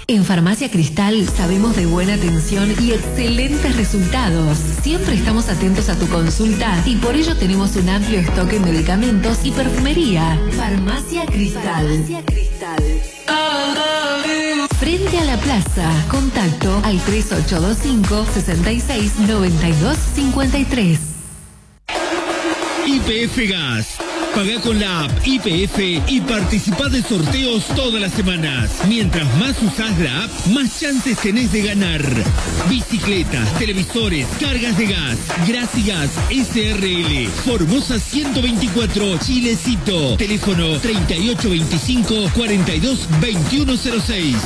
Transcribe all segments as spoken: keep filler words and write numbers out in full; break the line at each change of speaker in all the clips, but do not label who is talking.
En Farmacia Cristal sabemos de buena atención y excelentes resultados. Siempre estamos atentos a tu consulta y por ello tenemos un amplio stock en medicamentos y perfumería. Farmacia Cristal. Farmacia Cristal. Frente a la plaza. Contacto al tres ocho dos cinco, seis seis, nueve dos cinco tres.
Y P F Gas. Pagá con la app Y P F y participá de sorteos todas las semanas. Mientras más usás la app, más chances tenés de ganar. Bicicletas, televisores, cargas de gas, Gracigas S R L, Formosa ciento veinticuatro, Chilecito. Teléfono treinta y ocho veinticinco, cuarenta y dos veintiuno cero seis.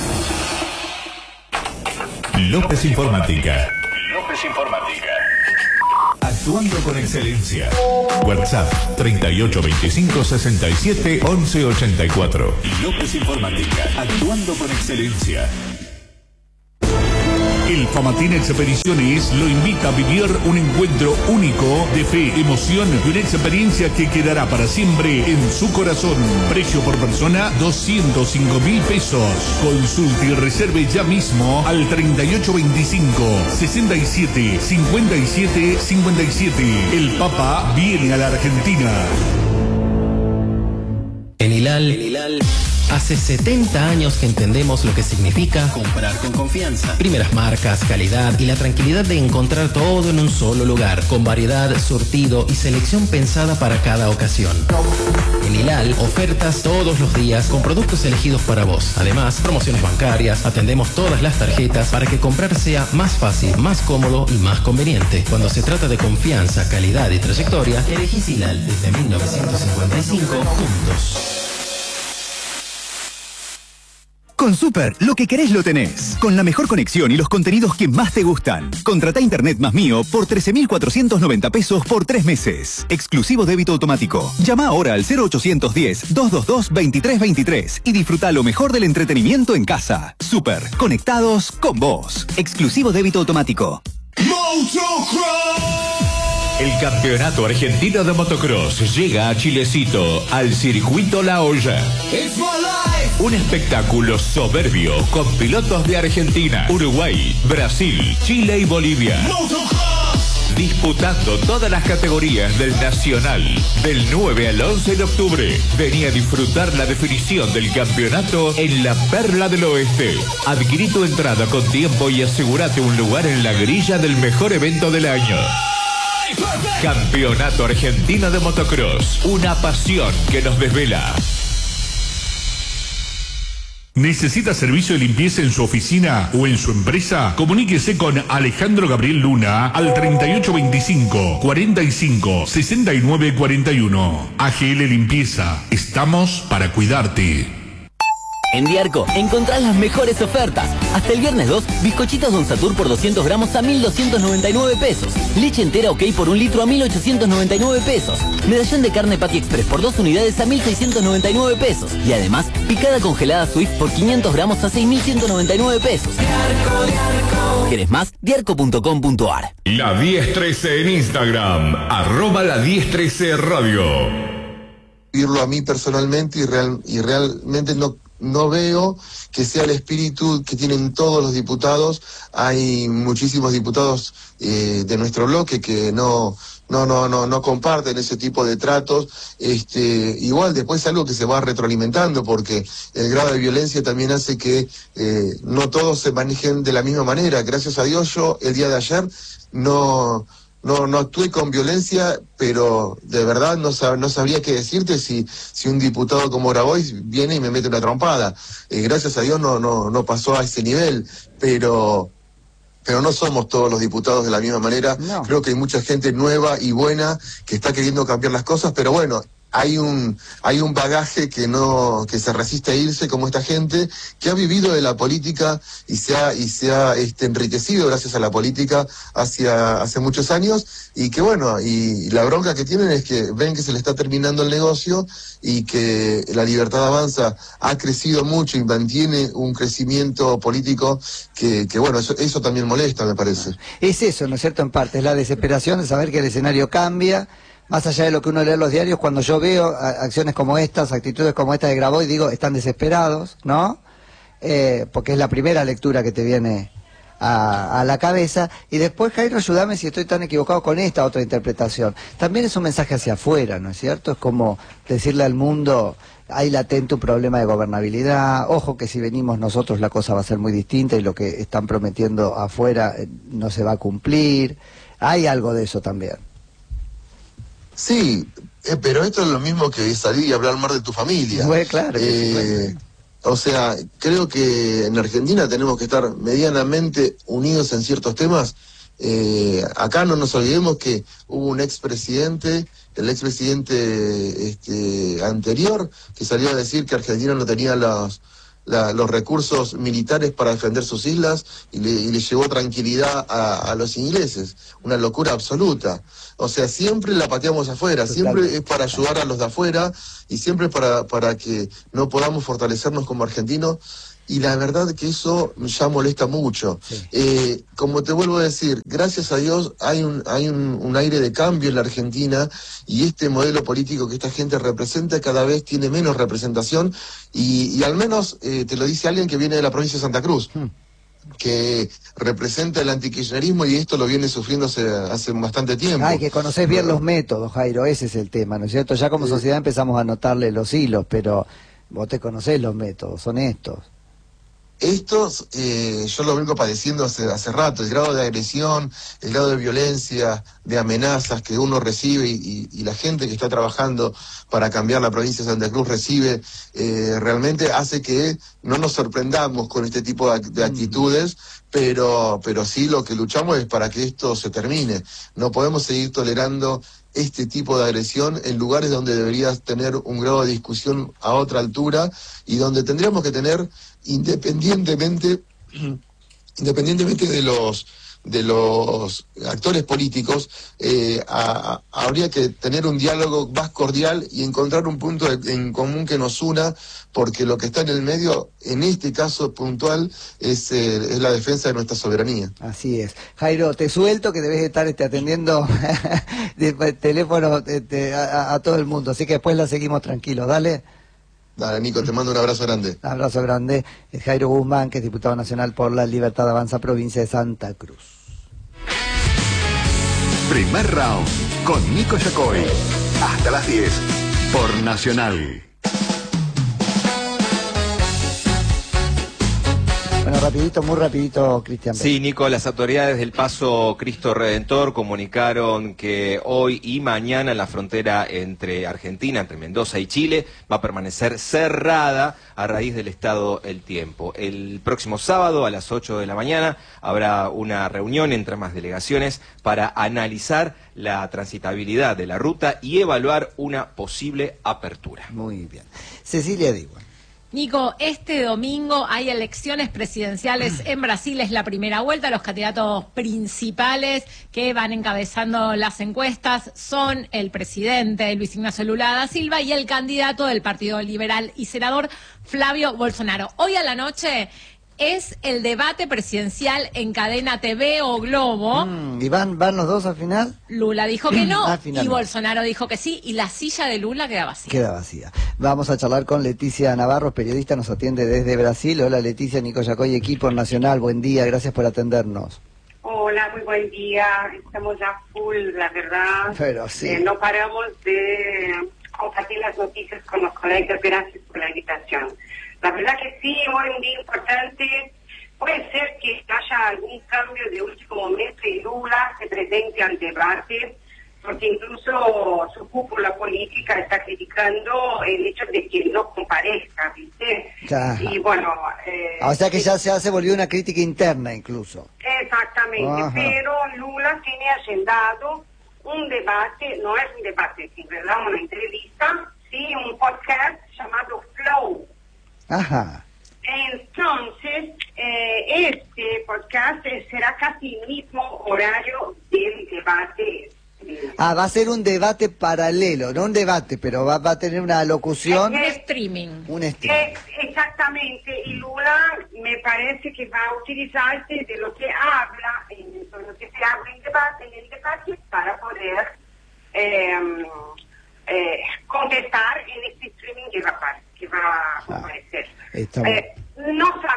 López Informática.
López Informática.
Actuando con excelencia. WhatsApp treinta y ocho veinticinco, sesenta y siete, once ochenta y cuatro. López Informática. Actuando con excelencia.
El Famatín Expediciones lo invita a vivir un encuentro único de fe, emoción y una experiencia que quedará para siempre en su corazón. Precio por persona doscientos cinco mil pesos. Consulte y reserve ya mismo al treinta y ocho veinticinco, sesenta y siete, cincuenta y siete, cincuenta y siete. El Papa viene a la Argentina.
En Hilal, en Hilal, hace setenta años que entendemos lo que significa comprar con confianza. Primeras marcas, calidad y la tranquilidad de encontrar todo en un solo lugar, con variedad, surtido y selección pensada para cada ocasión. En Hilal, ofertas todos los días con productos elegidos para vos. Además, promociones bancarias, atendemos todas las tarjetas para que comprar sea más fácil, más cómodo y más conveniente. Cuando se trata de confianza, calidad y trayectoria, elegís Hilal desde mil novecientos cincuenta y cinco juntos.
Con Super, lo que querés lo tenés. Con la mejor conexión y los contenidos que más te gustan. Contratá Internet más mío por trece mil cuatrocientos noventa pesos por tres meses. Exclusivo débito automático. Llama ahora al cero ochocientos diez, doscientos veintidós, veintitrés veintitrés y disfruta lo mejor del entretenimiento en casa. Super, conectados con vos. Exclusivo débito automático.
El Campeonato Argentino de Motocross llega a Chilecito, al Circuito La Olla. Un espectáculo soberbio con pilotos de Argentina, Uruguay, Brasil, Chile y Bolivia. Disputando todas las categorías del Nacional. Del nueve al once de octubre. Vení a disfrutar la definición del campeonato en la Perla del Oeste. Adquirí tu entrada con tiempo y asegúrate un lugar en la grilla del mejor evento del año. Campeonato Argentino de Motocross. Una pasión que nos desvela.
¿Necesita servicio de limpieza en su oficina o en su empresa? Comuníquese con Alejandro Gabriel Luna al treinta y ocho veinticinco, cuarenta y cinco, sesenta y nueve cuarenta y uno. A G L Limpieza. Estamos para cuidarte.
En Diarco encontrás las mejores ofertas. Hasta el viernes dos, bizcochitos Don Satur por doscientos gramos a mil doscientos noventa y nueve pesos. Leche entera OK por un litro a mil ochocientos noventa y nueve pesos. Medallón de carne Patty Express por dos unidades a mil seiscientos noventa y nueve pesos. Y además, picada congelada Swift por quinientos gramos a seis mil ciento noventa y nueve pesos. Diarco, Diarco. ¿Querés más? diarco punto com punto ar.
La diez trece en Instagram, arroba la diez trece radio.
Irlo a mí personalmente y, real, y realmente no... No veo que sea el espíritu que tienen todos los diputados. Hay muchísimos diputados eh, de nuestro bloque que no, no, no, no, no comparten ese tipo de tratos. Este, igual después es algo que se va retroalimentando porque el grado de violencia también hace que eh, no todos se manejen de la misma manera. Gracias a Dios yo el día de ayer no... No, no actué con violencia, pero de verdad no, sab no sabría qué decirte si, si un diputado como Grabois viene y me mete una trompada. Eh, gracias a Dios no, no, no pasó a ese nivel, pero, pero no somos todos los diputados de la misma manera. No. Creo que hay mucha gente nueva y buena que está queriendo cambiar las cosas, pero bueno, hay un hay un bagaje que no que se resiste a irse, como esta gente que ha vivido de la política y se ha y se ha este, enriquecido gracias a la política hacia hace muchos años, y que bueno, y la bronca que tienen es que ven que se le está terminando el negocio y que la Libertad Avanza ha crecido mucho y mantiene un crecimiento político que, que bueno, eso, eso también molesta, me parece.
Es eso, ¿no es cierto? En parte, es la desesperación de saber que el escenario cambia. Más allá de lo que uno lee en los diarios, cuando yo veo acciones como estas, actitudes como esta de Grabois, digo, están desesperados, ¿no? eh, porque es la primera lectura que te viene a, a la cabeza. Y después, Jairo, ayúdame si estoy tan equivocado con esta otra interpretación. También es un mensaje hacia afuera, ¿no es cierto? Es como decirle al mundo, hay latente un problema de gobernabilidad, ojo que si venimos nosotros la cosa va a ser muy distinta y lo que están prometiendo afuera eh, no se va a cumplir. Hay algo de eso también.
Sí, eh, pero esto es lo mismo que salir y hablar mal de tu familia.
Bueno, claro.
Eh, o sea, creo que en Argentina tenemos que estar medianamente unidos en ciertos temas. Eh, acá no nos olvidemos que hubo un expresidente, el expresidente este, anterior, que salió a decir que Argentina no tenía los, la, los recursos militares para defender sus islas y le, y le llevó tranquilidad a, a los ingleses. Una locura absoluta. O sea, siempre la pateamos afuera, siempre es para ayudar a los de afuera y siempre para, para que no podamos fortalecernos como argentinos. Y la verdad que eso ya molesta mucho. Sí. Eh, como te vuelvo a decir, gracias a Dios hay un hay un, un aire de cambio en la Argentina y este modelo político que esta gente representa cada vez tiene menos representación y, y al menos eh, te lo dice alguien que viene de la provincia de Santa Cruz. Hmm. que representa el antikirchnerismo y esto lo viene sufriendo hace, hace bastante tiempo.
Ay, que conocés bien los métodos, Jairo, ese es el tema, ¿no es cierto? Ya como sí. sociedad empezamos a notarle los hilos, pero vos te conocés los métodos, son estos.
Estos, eh, yo lo vengo padeciendo hace, hace rato, el grado de agresión, el grado de violencia, de amenazas que uno recibe y, y, y la gente que está trabajando para cambiar la provincia de Santa Cruz recibe, eh, realmente hace que no nos sorprendamos con este tipo de, de actitudes, pero, pero sí lo que luchamos es para que esto se termine. No podemos seguir tolerando este tipo de agresión en lugares donde deberías tener un grado de discusión a otra altura y donde tendríamos que tener independientemente independientemente de los de los actores políticos, eh, a, a, habría que tener un diálogo más cordial y encontrar un punto de, en común que nos una, porque lo que está en el medio, en este caso puntual, es, eh, es la defensa de nuestra soberanía.
Así es. Jairo, te suelto que debes estar este, atendiendo de, de teléfono de, de, a, a todo el mundo, así que después la seguimos tranquilos, dale.
Dale, Nico, te mando un abrazo grande.
Un abrazo grande. Es Jairo Guzmán, que es diputado nacional por la Libertad Avanza, provincia de Santa Cruz.
Primer round con Nico Yacoy. Hasta las diez por Nacional.
Bueno, rapidito, muy rapidito, Cristian.
Sí, Nico, las autoridades del Paso Cristo Redentor comunicaron que hoy y mañana la frontera entre Argentina, entre Mendoza y Chile, va a permanecer cerrada a raíz del estado del tiempo. El próximo sábado a las ocho de la mañana habrá una reunión entre ambas delegaciones para analizar la transitabilidad de la ruta y evaluar una posible apertura.
Muy bien. Cecilia Diwan.
Nico, este domingo hay elecciones presidenciales en Brasil, es la primera vuelta. Los candidatos principales que van encabezando las encuestas son el presidente Luis Ignacio Lula da Silva y el candidato del Partido Liberal y senador Flavio Bolsonaro. Hoy a la noche es el debate presidencial en Cadena T V o Globo.
Mm, ¿Y van, van los dos al final?
Lula dijo que no
al final
y
no.
Bolsonaro dijo que sí y la silla de Lula queda vacía.
Queda vacía. Vamos a charlar con Leticia Navarro, periodista, nos atiende desde Brasil. Hola Leticia, Nico Yacoy, equipo Nacional, buen día, gracias por atendernos.
Hola, muy buen día, estamos ya full, la verdad.
Pero sí.
Eh, no paramos de compartir las noticias con los colegas, gracias por la invitación. La verdad que sí, hoy un día importante. Puede ser que haya algún cambio de último momento y Lula se presente al debate, porque incluso su cúpula política está criticando el hecho de que no comparezca, ¿viste?
Ajá.
Y bueno... Eh,
o sea que ya se, se volvió una crítica interna incluso.
Exactamente,
Ajá.
Pero Lula tiene agendado un debate, no es un debate, en verdad una entrevista, sí, un podcast llamado Flow.
Ajá.
Entonces, eh, este podcast será casi el mismo horario del debate.
Ah, va a ser un debate paralelo, no un debate, pero va, va a tener una locución.
Un streaming.
Un streaming.
Eh, exactamente, y Lula me parece que va a utilizarse de lo que habla, en, de lo que se habla en, debate, en el debate para poder eh, eh, contestar en este streaming que va, que va a aparecer.
Ah,
eh, no sabemos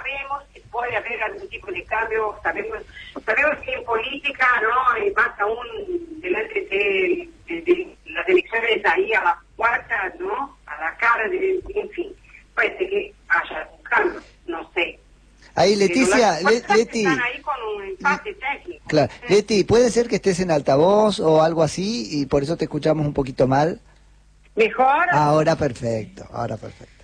hacer algún tipo de cambio. Sabemos, sabemos que en política, ¿no? Y más aún delante de, de, de las elecciones ahí a la cuarta, ¿no? A la cara de, en fin, puede ser que haya un cambio, no sé.
Ahí, Leticia, Le, Leti.
Están ahí con un empate técnico.
Claro. Leti, ¿puede ser que estés en altavoz o algo así y por eso te escuchamos un poquito mal?
¿Mejor?
Ahora perfecto, ahora perfecto.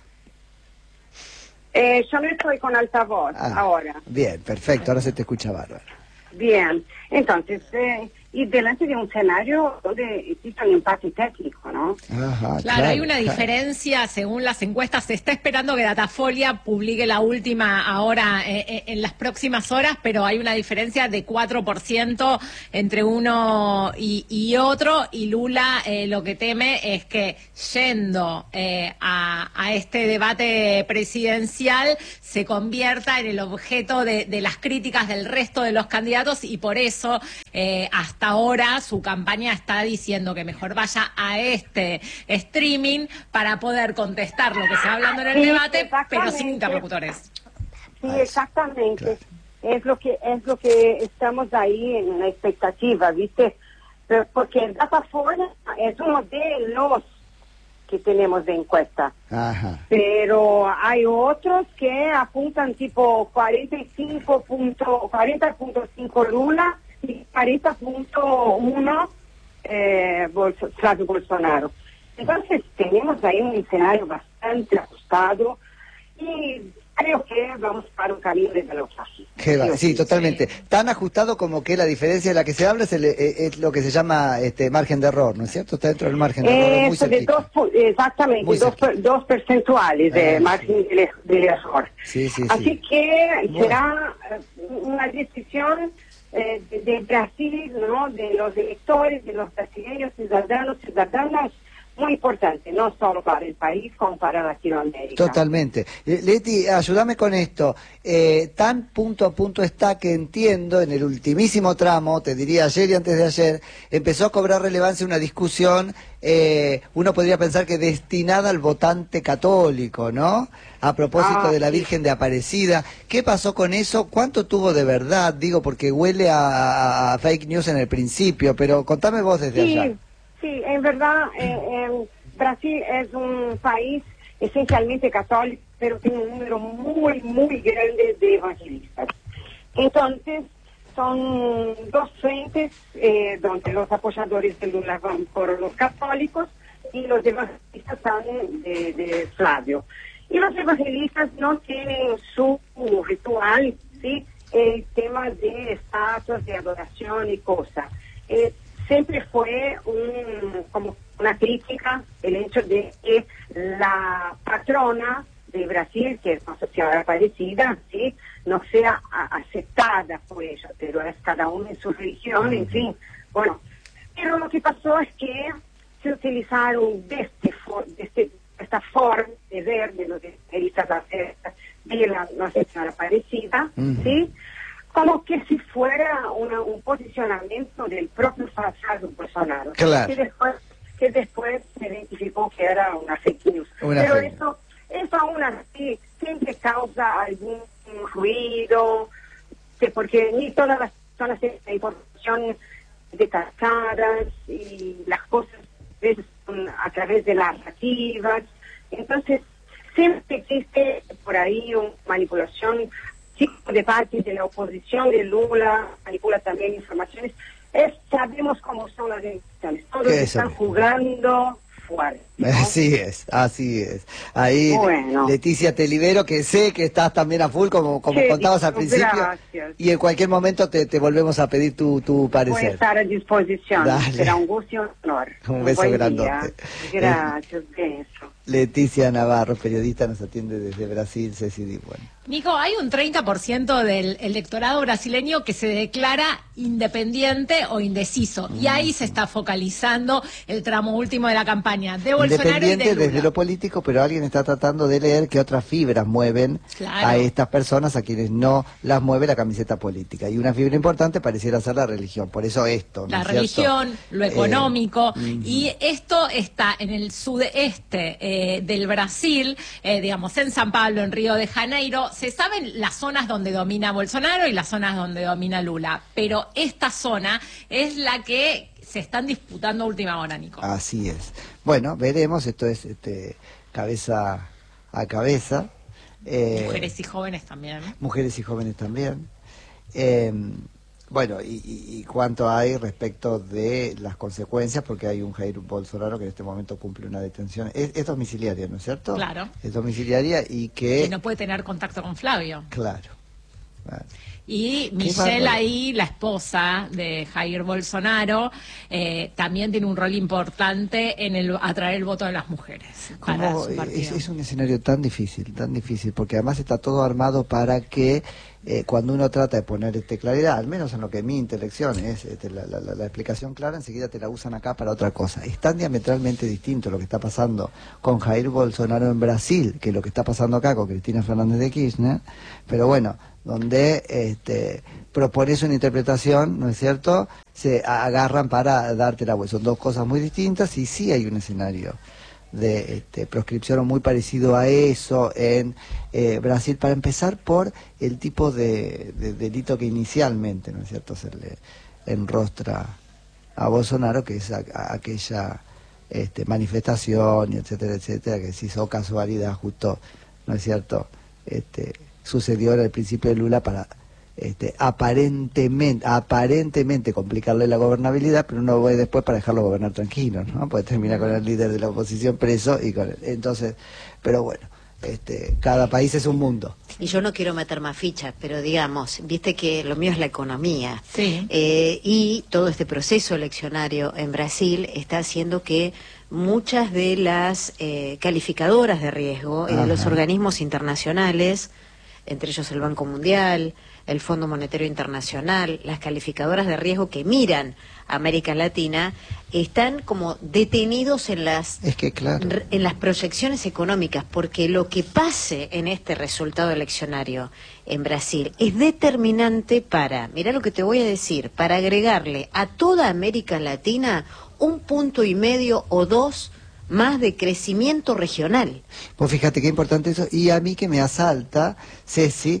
Eh, yo no estoy con altavoz
Ah,
ahora.
Bien, perfecto, ahora se te escucha bárbaro.
Bien, entonces, eh, y delante de un escenario donde existe un empate técnico, ¿no?
Ajá,
Claro, hay una diferencia según las encuestas. Se está esperando que Datafolia publique la última ahora eh, eh, en las próximas horas, pero hay una diferencia de cuatro por ciento entre uno y, y otro. Y Lula eh, lo que teme es que yendo eh, a, a este debate presidencial se convierta en el objeto de, de las críticas del resto de los candidatos y por eso eh, hasta ahora su campaña está diciendo que mejor vaya a este streaming para poder contestar lo que se va hablando en el
Sí,
debate, pero sin
exactamente.
interlocutores.
Sí, exactamente. Es lo que es lo que estamos ahí en la expectativa, ¿viste? Pero porque Datafolia es uno de los que tenemos de encuesta.
Ajá.
Pero hay otros que apuntan tipo cuarenta y cinco punto cinco Lula y cuarenta punto uno eh, Bolso, Flavio Bolsonaro. Entonces tenemos ahí un escenario bastante ajustado y creo que vamos para un camino de velocidad.
Qué va- Sí, totalmente. Tan ajustado como que la diferencia de la que se habla es, el- eh, es lo que se llama este margen de error, ¿no es cierto? Está dentro del margen de error, es muy
Eso de
cerquita.
dos, pu- exactamente,
Muy
dos, per- dos percentuales de
Ah,
margen de, de error.
Sí, sí,
Así
sí.
que
Bueno.
será eh, una decisión eh, de, de Brasil, ¿no? De los electores, de los brasileños, ciudadanos, ciudadanas, muy importante, no solo para el país, como para Latinoamérica.
Totalmente. Eh, Leti, ayúdame con esto. Eh, tan punto a punto está que entiendo, en el ultimísimo tramo, te diría ayer y antes de ayer, empezó a cobrar relevancia una discusión, eh, uno podría pensar que destinada al votante católico, ¿no? A propósito
Ah,
de la
sí.
Virgen de Aparecida. ¿Qué pasó con eso? ¿Cuánto tuvo de verdad? Digo, porque huele a, a fake news en el principio, pero contame vos desde
Sí,
allá.
sí, en verdad, eh, eh, Brasil es un país esencialmente católico, pero tiene un número muy, muy grande de evangelistas. Entonces, son dos frentes eh, donde los apoyadores de Lula van por los católicos y los evangelistas van de, de Flavio. Y los evangelistas no tienen su ritual, ¿sí? El tema de estatuas, de adoración y cosas. Eh, siempre fue un, como una crítica el hecho de que la patrona de Brasil, que es Nuestra Señora Aparecida, ¿sí? no sea a, aceptada por ella, pero es cada uno en su religión, en fin. Bueno, pero lo que pasó es que se utilizaron de, este for, de este, esta forma de ver de los evangelistas de la Nuestra Señora Aparecida,
Ujú.
¿sí? como que si fuera una, un posicionamiento del propio Flavio Bolsonaro,
Claro.
que después que después se identificó que era una fake news.
Una
Pero
fake
eso, eso aún así siempre causa algún ruido, que porque ni todas las personas tienen la información detalladas y las cosas a veces son a través de las narrativas. Entonces, siempre existe por ahí una manipulación sí, de parte de la oposición de Lula, manipula también informaciones. Es, sabemos cómo son las elecciones, todos
¿Qué
están
eso?
jugando fuerte. ¿no?
Así es, así es. Ahí,
Bueno.
Leticia, te libero, que sé que estás también a full, como, como
Sí,
contabas al principio.
gracias.
Y en cualquier momento te, te volvemos a pedir tu, tu
Voy a
parecer.
estar a disposición.
Dale.
Será un gusto y un honor.
Un beso
buen
grandote.
día. Gracias, beso.
Leticia Navarro, periodista, nos atiende desde Brasil, Ceci Dibuan.
Nico, hay un treinta por ciento del electorado brasileño que se declara independiente o indeciso. Y ahí se está focalizando el tramo último de la campaña de Bolsonaro.
independiente desde lo político, pero alguien está tratando de leer qué otras fibras mueven claro. a estas personas a quienes no las mueve la camiseta política. Y una fibra importante pareciera ser la religión, por eso esto.
La
¿no es
religión,
cierto?
lo económico,
eh,
y esto está en el sudeste eh, del Brasil, eh, digamos en San Pablo, en Río de Janeiro. Se saben las zonas donde domina Bolsonaro y las zonas donde domina Lula, pero esta zona es la que se están disputando a última hora, Nico.
Así es. Bueno, veremos, esto es este, cabeza a cabeza. Eh,
mujeres y jóvenes también.
Mujeres y jóvenes también. Eh, bueno, y, y, y cuánto hay respecto de las consecuencias, porque hay un Jair Bolsonaro que en este momento cumple una detención. Es, es domiciliaria, ¿no es cierto?
Claro.
Es domiciliaria y que...
Que no puede tener contacto con Flavio.
Claro. claro.
Y Michelle ahí, la esposa de Jair Bolsonaro, eh, también tiene un rol importante en el atraer el voto de las mujeres para su partido.
Es, es un escenario tan difícil, tan difícil, porque además está todo armado para que eh, cuando uno trata de poner este, claridad, al menos en lo que mi intelección es este, la, la, la explicación clara, enseguida te la usan acá para otra cosa. Es tan diametralmente distinto lo que está pasando con Jair Bolsonaro en Brasil que lo que está pasando acá con Cristina Fernández de Kirchner, pero bueno, donde este, propones una interpretación, ¿no es cierto?, se agarran para darte la vuelta. Son dos cosas muy distintas y sí hay un escenario de este, proscripción muy parecido a eso en eh, Brasil, para empezar por el tipo de, de delito que inicialmente, ¿no es cierto?, se le enrostra a Bolsonaro, que es a, a aquella este, manifestación, y etcétera, etcétera, que se hizo casualidad justo, ¿no es cierto?, este, sucedió en el principio de Lula para este, aparentemente aparentemente complicarle la gobernabilidad, pero no voy después para dejarlo gobernar tranquilo, ¿no? Porque termina con el líder de la oposición preso y con él. Entonces, pero bueno, este, cada país es un mundo.
Y yo no quiero meter más fichas, pero digamos, viste que lo mío es la economía.
Sí.
Eh, y todo este proceso eleccionario en Brasil está haciendo que muchas de las eh, calificadoras de riesgo y de los organismos internacionales, entre ellos el Banco Mundial, el Fondo Monetario Internacional, las calificadoras de riesgo que miran a América Latina, están como detenidos en las,
es que, claro.
en las proyecciones económicas, porque lo que pase en este resultado eleccionario en Brasil es determinante para, mirá lo que te voy a decir, para agregarle a toda América Latina un punto y medio o dos más de crecimiento regional.
Pues fíjate qué importante eso, y a mí que me asalta, Ceci,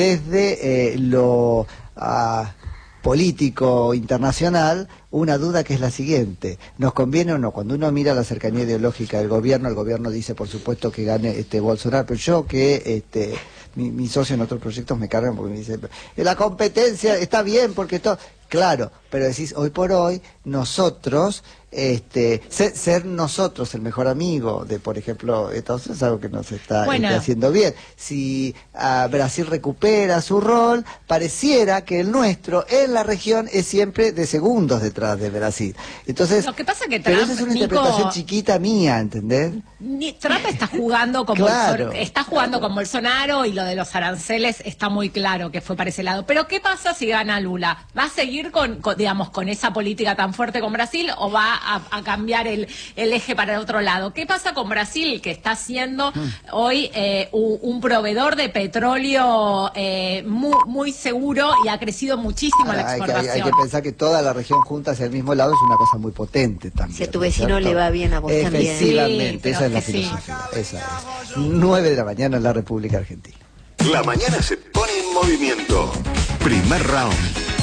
desde eh, lo uh, político internacional, una duda que es la siguiente: ¿nos conviene o no? Cuando uno mira la cercanía ideológica del gobierno, el gobierno dice por supuesto que gane este Bolsonaro, pero yo que este mi, mi socio en otros proyectos me cargan porque me dicen, la competencia está bien porque todo... Claro, pero decís, hoy por hoy, nosotros, este, ser, ser nosotros el mejor amigo de, por ejemplo, Estados Unidos es algo que nos está,
bueno.
está haciendo bien. Si uh, Brasil recupera su rol, pareciera que el nuestro en la región es siempre de segundos detrás de Brasil. Entonces,
lo que pasa que Trump,
pero esa es una
Nico,
interpretación chiquita mía, ¿entendés?
Trump está jugando con
claro,
Bolsonaro, está jugando con Bolsonaro, y lo de los aranceles está muy claro que fue para ese lado. Pero ¿qué pasa si gana Lula? ¿Va a seguir con, con digamos, con esa política tan fuerte con Brasil o va a, a cambiar el, el eje para el otro lado? ¿Qué pasa con Brasil, que está siendo mm. hoy eh, un, un proveedor de petróleo eh, muy, muy seguro y ha crecido muchísimo
Ahora,
la
hay
exportación?
Que, hay, hay que pensar que toda la región junta hacia el mismo lado es una cosa muy potente también.
Si a tu vecino le va bien, a vos también.
Efectivamente,
Sí,
esa es la filosofía. Sí. Esa es. nueve de la mañana en la República Argentina.
La mañana se pone en movimiento. Primer round.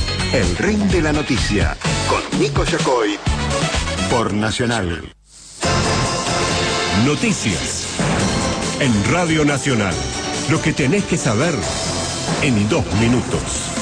El ring de la noticia. Con Nico Yacoy. Por Nacional.
Noticias. En Radio Nacional. Lo que tenés que saber en dos minutos.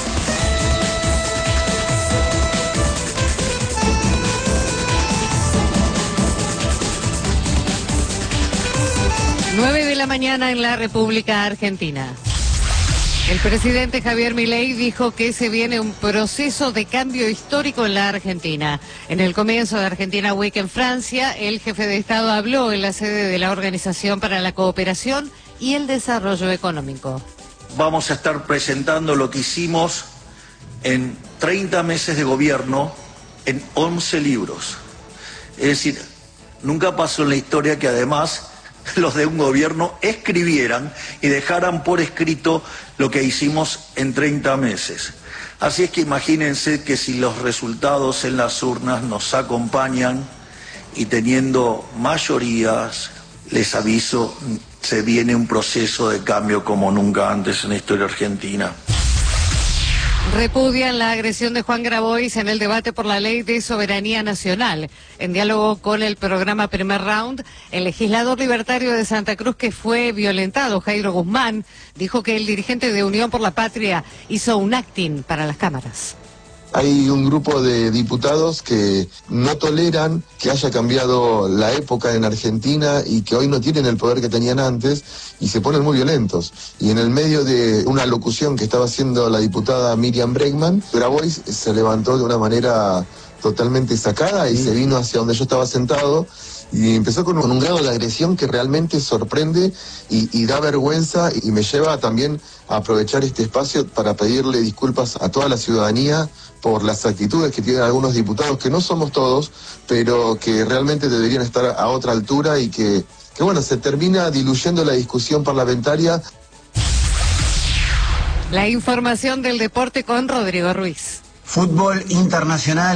nueve de la mañana en la República Argentina. El presidente Javier Milei dijo que se viene un proceso de cambio histórico en la Argentina. En el comienzo de Argentina Week en Francia, el jefe de Estado habló en la sede de la Organización para la Cooperación y el Desarrollo Económico.
Vamos a estar presentando lo que hicimos en treinta meses de gobierno en once libros. Es decir, Nunca pasó en la historia que además los de un gobierno escribieran y dejaran por escrito lo que hicimos en treinta meses. Así es que imagínense que si los resultados en las urnas nos acompañan y teniendo mayorías, les aviso, se viene un proceso de cambio como nunca antes en la historia argentina.
Repudian la agresión de Juan Grabois en el debate por la ley de soberanía nacional. En diálogo con el programa Primer Round, el legislador libertario de Santa Cruz que fue violentado, Jairo Guzmán, dijo que el dirigente de Unión por la Patria hizo un acting para las cámaras.
Hay un grupo de diputados que no toleran que haya cambiado la época en Argentina y que hoy no tienen el poder que tenían antes y se ponen muy violentos. Y en el medio de una locución que estaba haciendo la diputada Miriam Bregman, Grabois se levantó de una manera totalmente sacada y se vino hacia donde yo estaba sentado y empezó con un, con un grado de agresión que realmente sorprende y, y da vergüenza y me lleva también a aprovechar este espacio para pedirle disculpas a toda la ciudadanía por las actitudes que tienen algunos diputados, que no somos todos, pero que realmente deberían estar a otra altura y que, que bueno, se termina diluyendo la discusión parlamentaria.
La información del deporte con Rodrigo Ruiz.
Fútbol internacional.